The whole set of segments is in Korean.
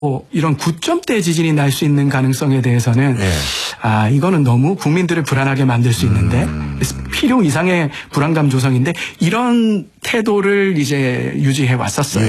이런 9점대 지진이 날 수 있는 가능성에 대해서는 이거는 너무 국민들을 불안하게 만들 수 있는데 필요 이상의 불안감 조성인데 이런 태도를 이제 유지해 왔었어요.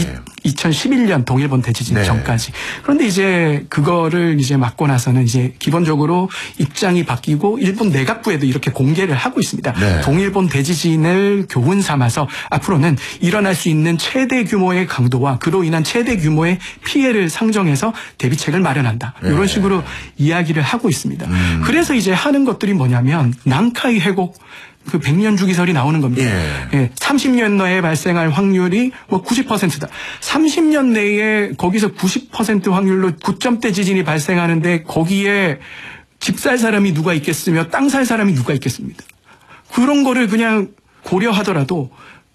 2011년 동일본 대지진 전까지. 그런데 이제 그거를 이제 맞고 나서는 이제 기본적으로 입장이 바뀌고 일본 내각부에도 이렇게 공개를 하고 있습니다. 동일본 대지진을 교훈 삼아서 앞으로는 일어날 수 있는 최대 규모의 강도와 그로 인한 최대 규모의 피해를 상정해서 대비책을 마련한다. 이런 식으로 이야기를 하고 있습니다. 그래서 이제 하는 것들이 뭐냐면 난카이 회곡 그 100년 주기설이 나오는 겁니다. 30년 내에 발생할 확률이 뭐 90%다. 30년 내에 거기서 90% 확률로 9점대 지진이 발생하는데 거기에 집 살 사람이 누가 있겠으며 땅 살 사람이 누가 있겠습니까? 그런 거를 그냥 고려하더라도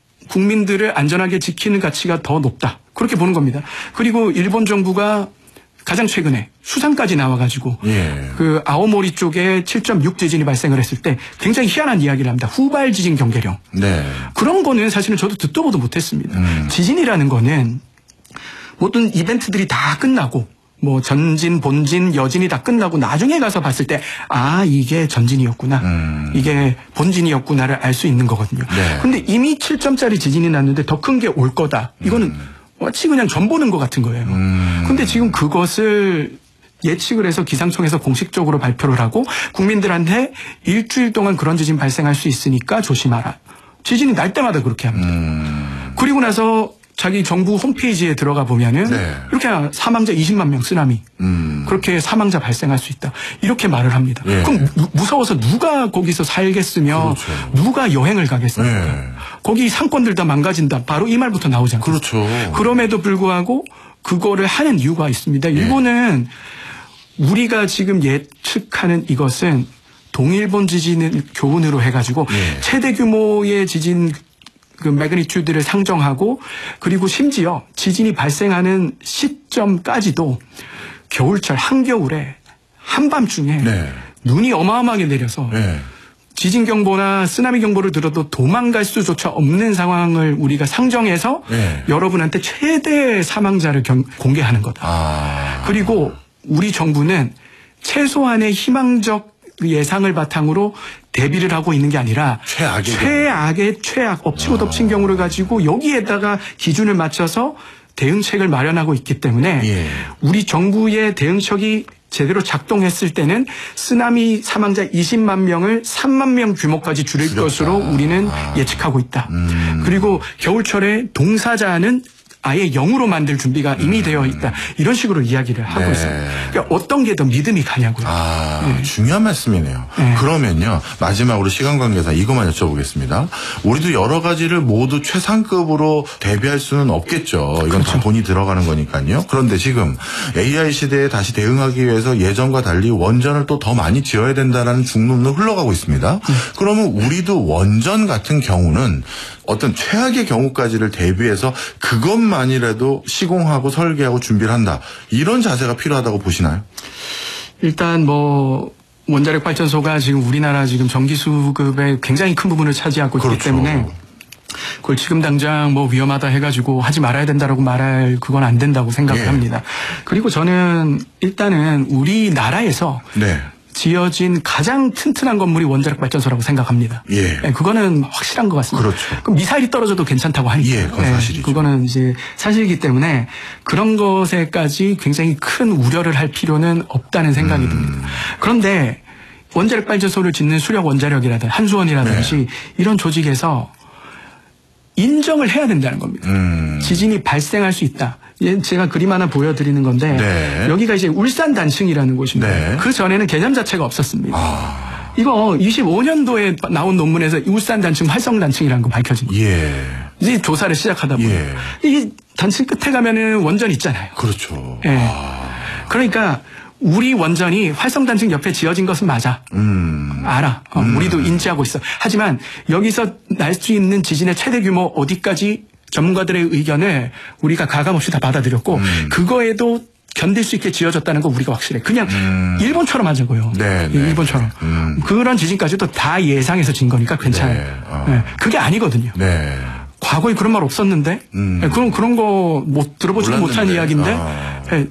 국민들을 안전하게 지키는 가치가 더 높다. 그렇게 보는 겁니다. 그리고 일본 정부가 가장 최근에 수상까지 나와가지고 그 아오모리 쪽에 7.6 지진이 발생을 했을 때 굉장히 희한한 이야기를 합니다. 후발 지진 경계령. 그런 거는 사실은 저도 듣도 보도 못했습니다. 지진이라는 거는 모든 이벤트들이 다 끝나고 뭐 전진, 본진, 여진이 다 끝나고 나중에 가서 봤을 때 이게 전진이었구나. 이게 본진이었구나를 알 수 있는 거거든요. 근데 이미 7점짜리 지진이 났는데 더 큰 게 올 거다. 이거는 마치 그냥 전 보는 것 같은 거예요. 근데 지금 그것을 예측을 해서 기상청에서 공식적으로 발표를 하고 국민들한테 일주일 동안 그런 지진 발생할 수 있으니까 조심하라. 지진이 날 때마다 그렇게 합니다. 그리고 나서 자기 정부 홈페이지에 들어가 보면은 이렇게 사망자 20만 명 쓰나미 그렇게 사망자 발생할 수 있다 이렇게 말을 합니다. 그럼 무서워서 누가 거기서 살겠으며 누가 여행을 가겠습니까? 거기 상권들 다 망가진다. 바로 이 말부터 나오잖아요. 그럼에도 불구하고 그거를 하는 이유가 있습니다. 일본은 우리가 지금 예측하는 이것은 동일본 지진을 교훈으로 해가지고 최대 규모의 지진 그 매그니튜드를 상정하고 그리고 심지어 지진이 발생하는 시점까지도 겨울철 한겨울에 한밤중에 눈이 어마어마하게 내려서 지진 경보나 쓰나미 경보를 들어도 도망갈 수조차 없는 상황을 우리가 상정해서 여러분한테 최대 사망자를 공개하는 거다. 그리고 우리 정부는 최소한의 희망적 예상을 바탕으로 대비를 하고 있는 게 아니라 최악의 최악, 엎치고 덮친 경우를 가지고 여기에다가 기준을 맞춰서 대응책을 마련하고 있기 때문에 우리 정부의 대응책이 제대로 작동했을 때는 쓰나미 사망자 20만 명을 3만 명 규모까지 줄일 것으로 우리는 예측하고 있다. 그리고 겨울철에 동사자는 아예 0으로 만들 준비가 이미 되어 있다. 이런 식으로 이야기를 하고 있습니다. 그러니까 어떤 게 더 믿음이 가냐고요. 중요한 말씀이네요. 그러면요. 마지막으로 시간 관계상 이것만 여쭤보겠습니다. 우리도 여러 가지를 모두 최상급으로 대비할 수는 없겠죠. 이건 다 돈이 들어가는 거니까요. 그런데 지금 AI 시대에 다시 대응하기 위해서 예전과 달리 원전을 또 더 많이 지어야 된다라는 중론도 흘러가고 있습니다. 그러면 우리도 원전 같은 경우는 어떤 최악의 경우까지를 대비해서 그것만이라도 시공하고 설계하고 준비를 한다. 이런 자세가 필요하다고 보시나요? 일단 뭐 원자력 발전소가 지금 우리나라 지금 전기 수급의 굉장히 큰 부분을 차지하고 있기 때문에 그걸 지금 당장 뭐 위험하다 해가지고 하지 말아야 된다라고 말할 그건 안 된다고 생각을 합니다. 그리고 저는 일단은 우리나라에서 지어진 가장 튼튼한 건물이 원자력 발전소라고 생각합니다. 그거는 확실한 것 같습니다. 그럼 미사일이 떨어져도 괜찮다고 하니까. 그건 사실이죠. 그거는 이제 사실이기 때문에 그런 것에까지 굉장히 큰 우려를 할 필요는 없다는 생각이 듭니다. 그런데 원자력 발전소를 짓는 수력 원자력이라든지 한수원이라든지 이런 조직에서 인정을 해야 된다는 겁니다. 지진이 발생할 수 있다. 제가 그림 하나 보여드리는 건데 여기가 이제 울산 단층이라는 곳입니다. 그 전에는 개념 자체가 없었습니다. 이거 25년도에 나온 논문에서 울산 단층, 활성 단층이라는 거 밝혀집니다. 이제 조사를 시작하다 보면 이 단층 끝에 가면은 원전 있잖아요. 그러니까 우리 원전이 활성 단층 옆에 지어진 것은 맞아. 알아. 우리도 인지하고 있어. 하지만 여기서 날 수 있는 지진의 최대 규모 어디까지 전문가들의 의견을 우리가 가감없이 다 받아들였고 그거에도 견딜 수 있게 지어졌다는 거 우리가 확실해. 그냥 일본처럼 하자고요. 일본처럼. 그런 지진까지도 다 예상해서 진 거니까 괜찮아요. 그게 아니거든요. 과거에 그런 말 없었는데? 그런 거 못 들어보지도 못한 몰랐는데. 이야기인데?